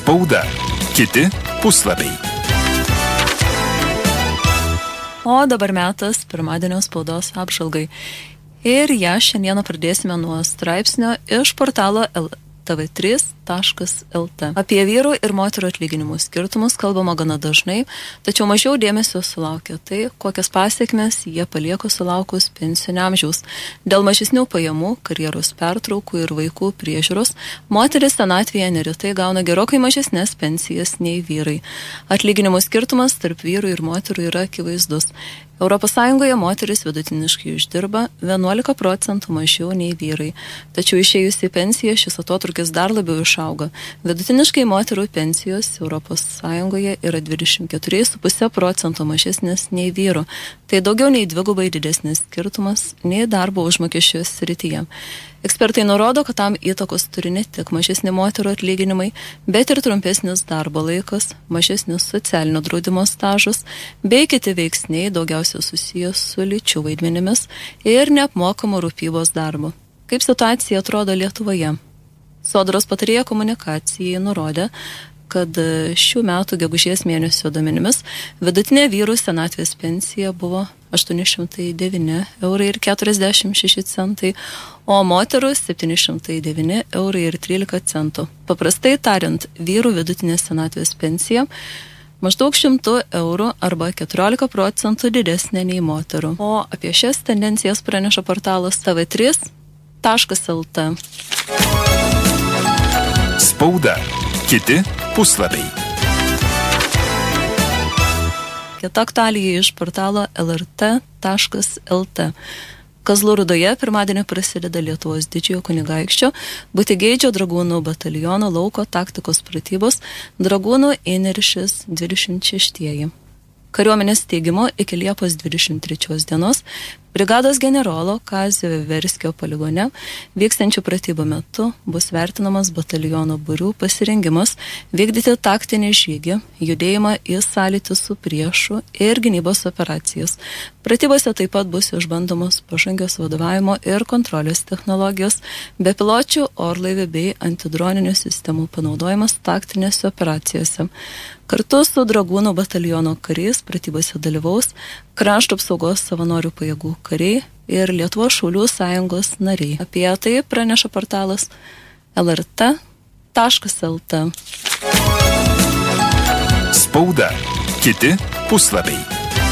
Spauda. Kiti puslapiai. O dabar metas pirmadienio spaudos apžvalgai. Ir ją šiandieną pradėsime nuo straipsnio iš portalo tv3.lt. Apie vyrų ir moterų atlyginimų skirtumus kalbama gana dažnai, tačiau mažiau dėmesio sulaukia tai, kokias pasiekmes jie palieka sulaukus pensinio amžiaus. Dėl mažesnių pajamų, karjeros pertraukų ir vaikų priežiūros, moteris senatvėje neretai gauna gerokai mažesnės pensijas nei vyrai. Atlyginimų skirtumas tarp vyrų ir moterų yra akivaizdus. ES moteris vidutiniškai uždirba 11% mažiau nei vyrai. Tačiau išėjus į pensiją šis atotrukis dar labiau išauga. Vidutiniškai moterų pensijos ES yra 24,5% mažesnės nei vyrų. Tai daugiau nei dvigubai didesnis skirtumas nei darbo užmokesčio srityje. Ekspertai nurodo, kad tam įtakos turi ne tik mažesni moterų atlyginimai, bet ir trumpesnis darbo laikas, mažesnis socialinio draudimo stažas, bei kiti veiksniai daugiausia susijęs su lyčių vaidmenimis ir neapmokamų rūpybos darbu. Kaip situacija atrodo Lietuvoje? Sodros patarėja komunikacijai nurodė, kad šių metų gegužės mėnesio duomenimis vidutinė vyrų senatvės pensija buvo 809,46 €, o moterų 709,13 €. Paprastai tariant, vyrų vidutinė senatvės pensija maždaug 100 € arba 14% didesnė nei moterų. O apie šias tendencijas praneša portalas tv3.lt. Spauda. Kiti puslapiai. Kita aktualija iš portalo lrt.lt. Kazlų Rūdoje pirmadienį prasideda Lietuvos didžiojo kunigaikščio Butigeidžio dragūnų bataliono lauko taktikos pratybos Dragūnų įniršis 26. Kariuomenės teigimu iki Liepos 23 dienos brigados generolo Kazio Veverskio poligone vykstančių pratybų metu bus vertinamas bataliono būrių pasirengimas vykdyti taktinį žygį, judėjimą į sąlytį su priešu ir gynybos operacijas. Pratybose taip pat bus išbandomos pažangios vadovavimo ir kontrolės technologijos, bepiločių orlaivių bei antidroninių sistemų panaudojimas taktinėse operacijose. Kartu su dragūnų bataliono kariais pratybose dalyvaus Krašto apsaugos savanorių pajėgų kariai ir Lietuvos šaulių sąjungos nariai. Apie tai praneša portalas lrt.lt. Spauda. Kiti puslapiai.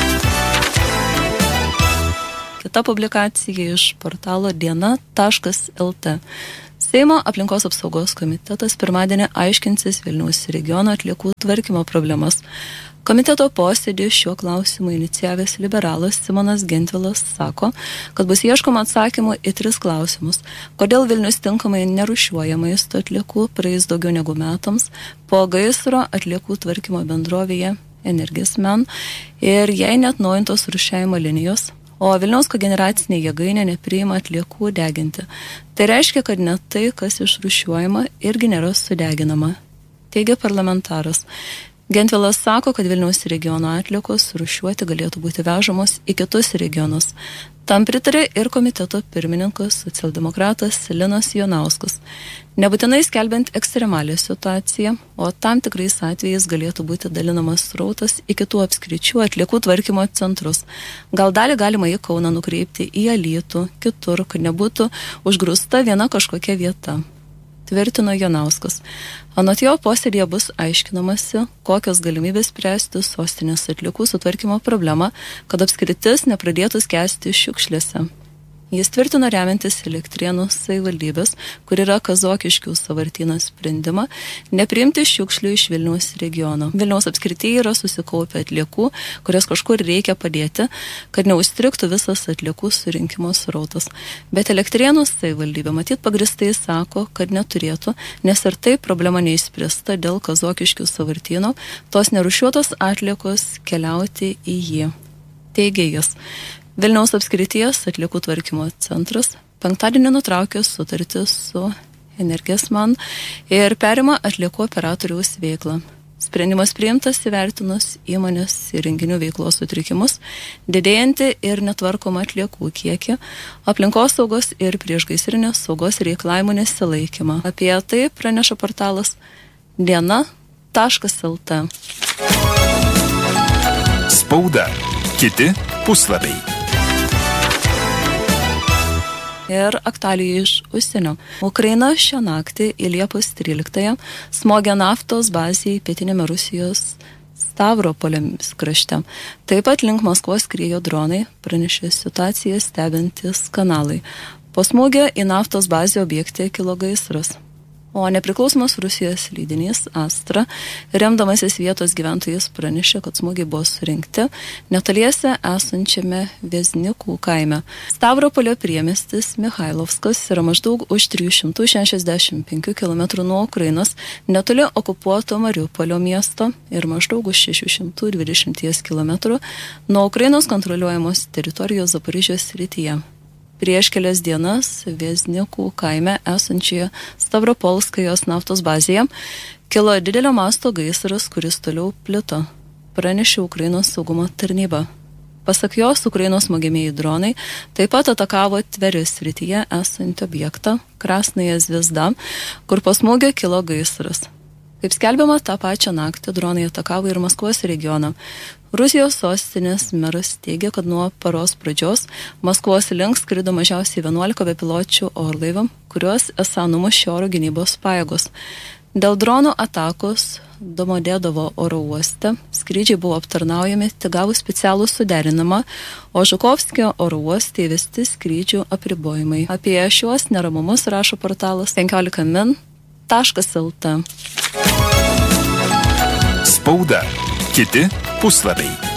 Kita publikacija iš portalo diena.lt. Seimo aplinkos apsaugos komitetas pirmadienį aiškinsis Vilniaus regiono atliekų tvarkymo problemas. Komiteto posėdį šiuo klausimu inicijavęs liberalas Simonas Gentvilas sako, kad bus ieškoma atsakymų į 3 klausimus. Kodėl Vilnius tinkamai nerūšiuoja maisto atliekų praeis daugiau negu metams po gaisro atliekų tvarkymo bendrovėje Energismen ir jei neatnaujintos rūšiavimo linijos, o Vilniaus kogeneracinė jėgainė nepriima atliekų deginti. Tai reiškia, kad net tai, kas išrūšiuojama, irgi nėra sudeginama, teigia parlamentaras. Gentvilas sako, kad Vilniaus regiono atliekos rūšiuoti galėtų būti vežamos į kitus regionus. Tam pritarė ir komiteto pirmininkas socialdemokratas Linas Jonauskas. Nebūtinai skelbiant ekstremalią situaciją, o tam tikrais atvejais galėtų būti dalinamas srautas į kitų apskričių atliekų tvarkymo centrus. Gal dalį galima į Kauną nukreipti į Alytų, kitur, kad nebūtų užgrūsta viena kažkokia vieta, tvirtino Jonauskas. Anot jo posėdėje bus aiškinamasi, kokios galimybės spręsti sostinės atliekų sutvarkymo problemą, kad apskritis nepradėtų skęsti šiukšlėse. Jis tvirtino remiantis Elektrėnų savivaldybės, kur yra Kazokiškių sąvartynas sprendimą, nepriimti šiukšlių iš Vilniaus regiono. Vilniaus apskrityje yra susikaupę atliekų, kurias kažkur reikia padėti, kad neužstrigtų visas atliekų surinkimo srautas. Bet Elektrėnų savivaldybė matyt pagristai sako, kad neturėtų, nes ir taip problema neišspręsta dėl Kazokiškių sąvartyno, tos nerūšiuotos atliekos keliauti į jį. Teigė jis. Vilniaus apskrities atliekų tvarkymo centras penktadienį nutraukė sutartį su Energismen ir perima atliekų operatoriaus veiklą. Sprendimas priimtas įvertinus įmonės įrenginių veiklos sutrikimus, didėjantį ir netvarkomą atliekų kiekį, aplinkos saugos ir priešgaisrinės saugos reikalavimų nesilaikymą. Apie tai praneša portalas diena.lt. Spauda.lt. Spauda. Kiti puslapiai. Ir aktualijų iš užsienio. Ukraina šią naktį į Liepos 13 smogė naftos bazėje pietinėme Rusijos Stavropolio krašte. Taip pat link Maskvos skriejo dronai, pranešė situaciją stebintys kanalai. Po smūgio į naftos bazę objekte kilo gaisras. O nepriklausomas Rusijos leidinys Astra, remdamasis vietos gyventojais, pranešė, kad smūgiai buvo surinkti netoliese esančiame Veznikų kaime. Stavropolio priemiestis Mikhailovskas yra maždaug už 365 km nuo Ukrainos, netoli okupuoto Mariupolio miesto ir maždaug už 620 km nuo Ukrainos kontroliuojamos teritorijos Zaporižės srityje. Prieš kelias dienas Veznikų kaime esančioje Stavropolskajos naftos bazėje kilo didelio masto gaisras, kuris toliau plito, pranešė Ukrainos saugumo tarnyba. Pasak jos, Ukrainos smogiamieji dronai taip pat atakavo Tverės srityje esantį objektą Krasnąją Zvezdą, kur po smūgio kilo gaisras. Kaip skelbiama, tą pačią naktį dronai atakavo ir Maskvos regioną. Rusijos sostinės meras teigia, kad nuo paros pradžios Maskvos link skrido mažiausiai 11 bepiločių orlaivių, kuriuos esą numušė oro gynybos pajėgos. Dėl dronų atakos Domodedovo oro uoste skrydžiai buvo aptarnaujami tik gavus specialų suderinimą, o Žukovskio oro uoste įvesti skrydžių apribojimai. Apie šiuos neramumus rašo portalas 15min.lt. Spauda. Kiti puslapiai.